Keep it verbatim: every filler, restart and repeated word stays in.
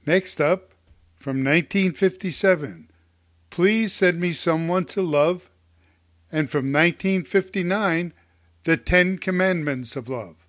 Next up, from nineteen fifty-seven, Please Send Me Someone to Love, and from nineteen fifty-nine, The Ten Commandments of Love.